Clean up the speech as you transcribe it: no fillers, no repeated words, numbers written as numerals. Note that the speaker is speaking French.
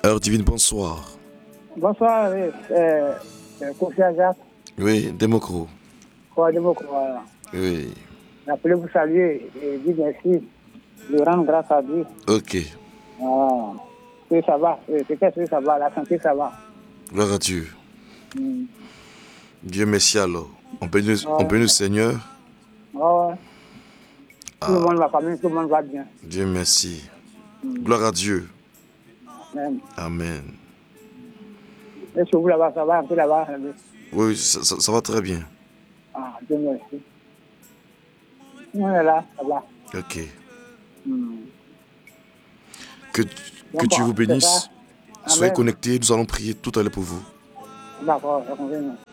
Heure divine, bonsoir. Bonsoir, Kofi Jacques. Oui, Democro. Oui. Appelez vous saluer et dire merci, de rendre grâce à Dieu. Ok. Ça va, peut-être que ça va, la santé ça va. Gloire à Dieu. Dieu merci alors. On bénit le Seigneur. Tout le monde va bien, tout le monde va bien. Dieu merci. Gloire à Dieu. Amen. Amen. Est-ce que vous là-bas, ça va un peu là-bas? Oui, ça va très bien. Dieu merci. On est là, ça va. Ok. Que Dieu vous bénisse. Soyez connectés, nous allons prier tout à l'heure pour vous. D'accord, ça convient.